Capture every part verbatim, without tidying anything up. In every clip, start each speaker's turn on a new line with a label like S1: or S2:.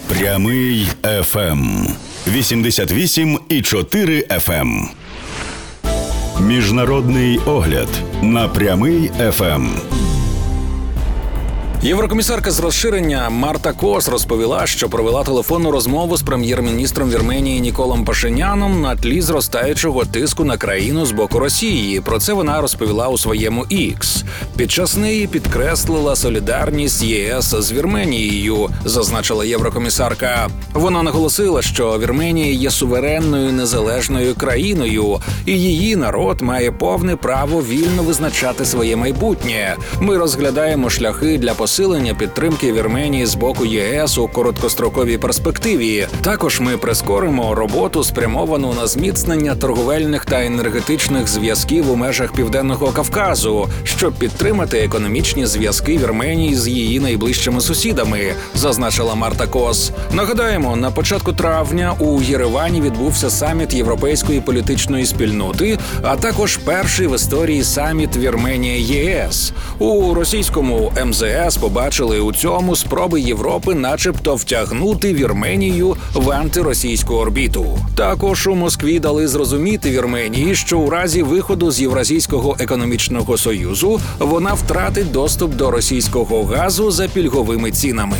S1: Прямий еф ем. вісімдесят вісім і чотири еф ем. Міжнародний огляд на Прямий еф ем.
S2: Єврокомісарка з розширення Марта Кос розповіла, що провела телефонну розмову з прем'єр-міністром Вірменії Ніколом Пашиняном на тлі зростаючого тиску на країну з боку Росії. Про це вона розповіла у своєму Ікс. Під час неї підкреслила солідарність ЄС з Вірменією, зазначила єврокомісарка. Вона наголосила, що Вірменія є суверенною незалежною країною, і її народ має повне право вільно визначати своє майбутнє. Ми розглядаємо шляхи для посилення підтримки Вірменії з боку ЄС у короткостроковій перспективі. Також ми прискоримо роботу, спрямовану на зміцнення торговельних та енергетичних зв'язків у межах Південного Кавказу, щоб підтримати економічні зв'язки Вірменії з її найближчими сусідами, зазначила Марта Кос. Нагадаємо, на початку травня у Єревані відбувся саміт Європейської політичної спільноти, а також перший в історії саміт Вірменія-ЄС. У російському ем зе ес побачили у цьому спроби Європи начебто втягнути Вірменію в антиросійську орбіту. Також у Москві дали зрозуміти Вірменії, що у разі виходу з Євразійського економічного союзу вона втратить доступ до російського газу за пільговими цінами.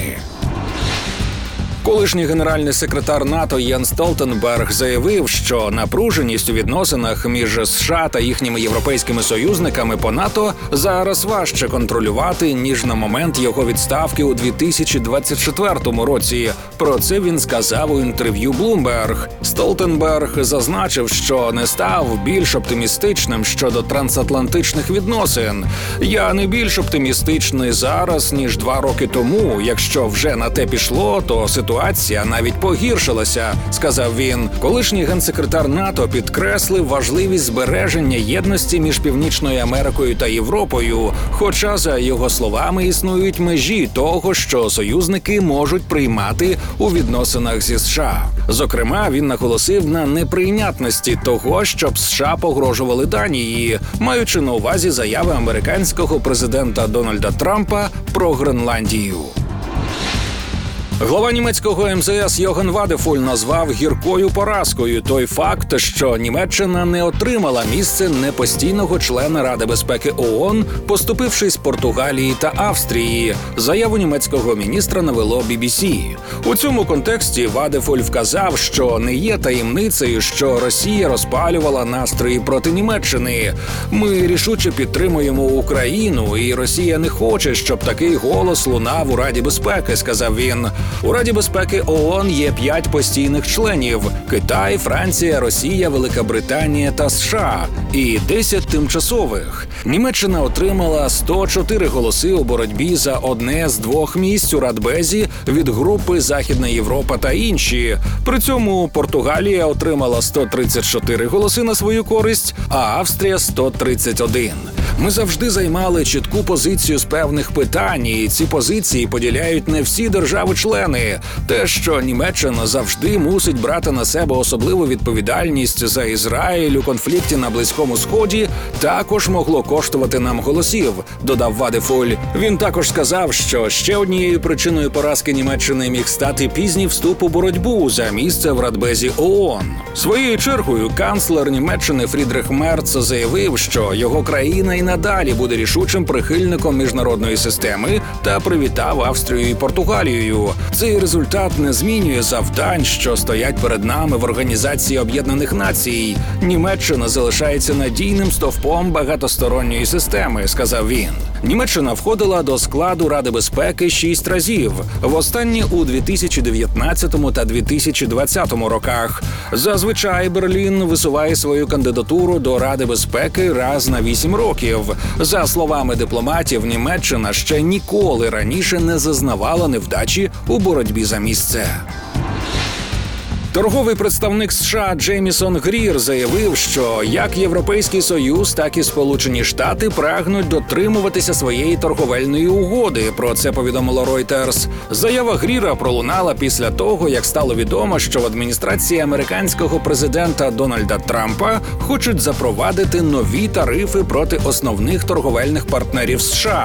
S2: Колишній генеральний секретар НАТО Єнс Столтенберг заявив, що напруженість у відносинах між США та їхніми європейськими союзниками по НАТО зараз важче контролювати, ніж на момент його відставки у дві тисячі двадцять четвертому році. Про це він сказав у інтерв'ю Bloomberg. Столтенберг зазначив, що не став більш оптимістичним щодо трансатлантичних відносин. «Я не більш оптимістичний зараз, ніж два роки тому. Якщо вже на те пішло, то ситуація Ситуація навіть погіршилася», – сказав він. Колишній генсекретар НАТО підкреслив важливість збереження єдності між Північною Америкою та Європою, хоча, за його словами, існують межі того, що союзники можуть приймати у відносинах зі США. Зокрема, він наголосив на неприйнятності того, щоб США погрожували Данії, маючи на увазі заяви американського президента Дональда Трампа про Гренландію. Глава німецького ем зе ес Йохан Вадефоль назвав гіркою поразкою той факт, що Німеччина не отримала місце непостійного члена Ради безпеки ООН, поступившись Португалії та Австрії. Заяву німецького міністра навело бі бі сі. У цьому контексті Вадефоль вказав, що не є таємницею, що Росія розпалювала настрої проти Німеччини. «Ми рішуче підтримуємо Україну, і Росія не хоче, щоб такий голос лунав у Раді безпеки», – сказав він. У Раді безпеки ООН є п'ять постійних членів – Китай, Франція, Росія, Велика Британія та США – і десять тимчасових. Німеччина отримала сто чотири голоси у боротьбі за одне з двох місць у Радбезі від групи «Західна Європа» та інші. При цьому Португалія отримала сто тридцять чотири голоси на свою користь, а Австрія – сто тридцять один. Ми завжди займали чітку позицію з певних питань, і ці позиції поділяють не всі держави-члени. Те, що Німеччина завжди мусить брати на себе особливу відповідальність за Ізраїль у конфлікті на Близькому Сході, також могло коштувати нам голосів, додав Вадефоль. Він також сказав, що ще однією причиною поразки Німеччини міг стати пізній вступ у боротьбу за місце в Радбезі ООН. Своєю чергою канцлер Німеччини Фрідріх Мерц заявив, що його країна і надалі буде рішучим прихильником міжнародної системи та привітав Австрію і Португалію. Цей результат не змінює завдань, що стоять перед нами в Організації Об'єднаних Націй. Німеччина залишається надійним стовпом багатосторонньої системи, сказав він. Німеччина входила до складу Ради безпеки шість разів, востаннє у дві тисячі дев'ятнадцятому та дві тисячі двадцятому роках. Зазвичай Берлін висуває свою кандидатуру до Ради безпеки раз на вісім років. За словами дипломатів, Німеччина ще ніколи раніше не зазнавала невдачі у боротьбі за місце. Торговий представник США Джеймісон Грір заявив, що як Європейський Союз, так і Сполучені Штати прагнуть дотримуватися своєї торговельної угоди. Про це повідомило Reuters. Заява Гріра пролунала після того, як стало відомо, що в адміністрації американського президента Дональда Трампа хочуть запровадити нові тарифи проти основних торговельних партнерів США.